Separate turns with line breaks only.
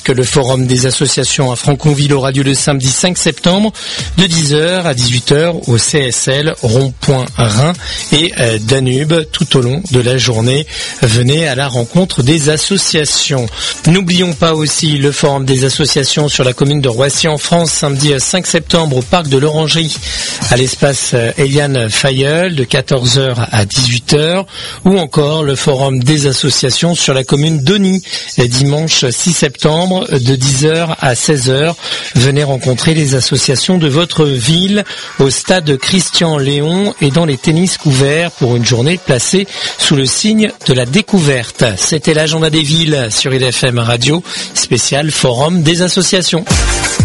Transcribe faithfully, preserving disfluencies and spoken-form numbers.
puisque le forum des associations à Franconville aura lieu le samedi cinq septembre de dix heures à dix-huit heures au C S L Rond-Point Rhin et Danube tout au long de la journée. Venez à la rencontre des associations. N'oublions pas aussi le forum des associations sur la commune de Roissy en France, samedi cinq septembre au parc de l'Orangerie, à l'espace Eliane Fayeul de quatorze heures à dix-huit heures, ou encore le forum des associations sur la commune d'Ony, dimanche six septembre de dix heures à seize heures. Venez rencontrer les associations de votre ville au stade Christian Léon et dans les tennis couverts pour une journée placée sous le signe de la découverte. C'était l'agenda des villes sur I D F M Radio, spécial forum des associations.